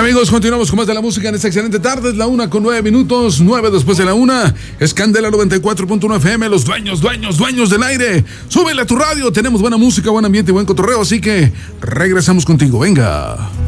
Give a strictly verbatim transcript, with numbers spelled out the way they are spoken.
Amigos, continuamos con más de la música en esta excelente tarde. Es la una con nueve minutos, nueve después de la una. Es Candela noventa y cuatro punto uno F M, los dueños, dueños, dueños del aire. Súbele a tu radio, tenemos buena música, buen ambiente y buen cotorreo, así que regresamos contigo, venga.